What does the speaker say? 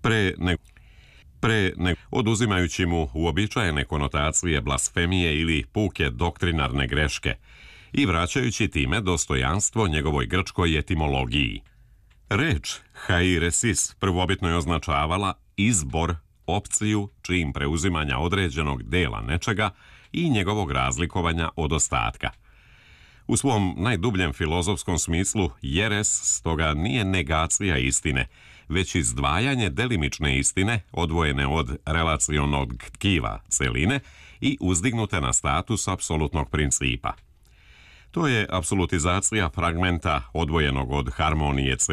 oduzimajući mu uobičajene konotacije blasfemije ili puke doktrinarne greške i vraćajući time dostojanstvo njegovoj grčkoj etimologiji. Reč hairesis prvobitno je označavala izbor, opciju čijim preuzimanja određenog dela nečega i njegovog razlikovanja od ostatka. U svom najdubljem filozofskom smislu, jeres stoga nije negacija istine, već izdvajanje delimične istine odvojene od relacionog tkiva celine i uzdignute na status apsolutnog principa. To je apsolutizacija fragmenta odvojenog od harmonije celine.